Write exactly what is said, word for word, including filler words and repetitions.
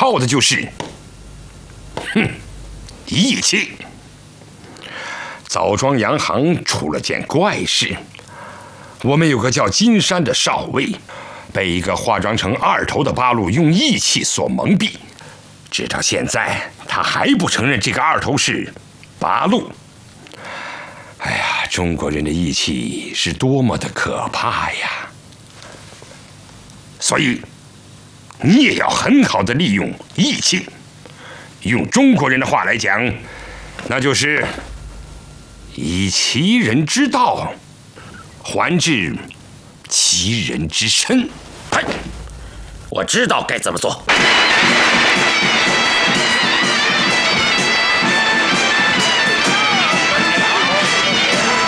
靠的就是，哼，义气。枣庄洋行出了件怪事，我们有个叫金山的少尉，被一个化妆成二头的八路用义气所蒙蔽，直到现在他还不承认这个二头是八路。哎呀，中国人的义气是多么的可怕呀！所以，你也要很好的利用义气。用中国人的话来讲，那就是以其人之道还治其人之身。 我知道该怎么做。